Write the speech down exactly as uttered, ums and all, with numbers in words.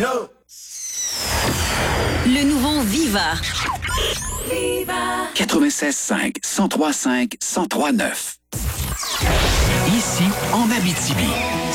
Le nouveau Viva. quatre-vingt-seize cinq, cent trois cinq, cent trois neuf. Ici, en Abitibi.